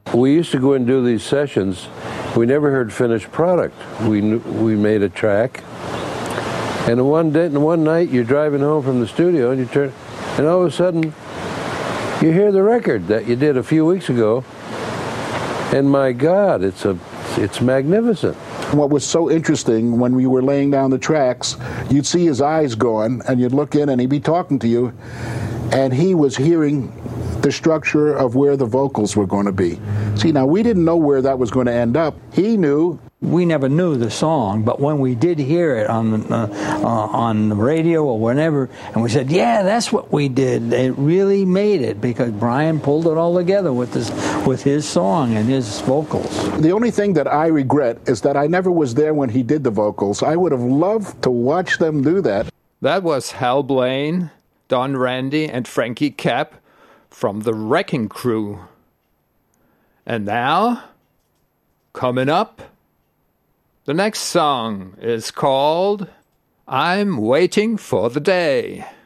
We used to go and do these sessions. We never heard finished product. We made a track, and one night you're driving home from the studio and you turn, and all of a sudden you hear the record that you did a few weeks ago, and my God, it's magnificent. What was so interesting, when we were laying down the tracks, you'd see his eyes going, and you'd look in, and he'd be talking to you, and he was hearing the structure of where the vocals were going to be. See, now, we didn't know where that was going to end up. He knew. We never knew the song, but when we did hear it on the radio or whenever, and we said, yeah, that's what we did, it really made it, because Brian pulled it all together with his song and his vocals. The only thing that I regret is that I never was there when he did the vocals. I would have loved to watch them do that. That was Hal Blaine, Don Randi, and Frankie Capp from the Wrecking Crew. And now, coming up, the next song is called I'm Waiting for the Day.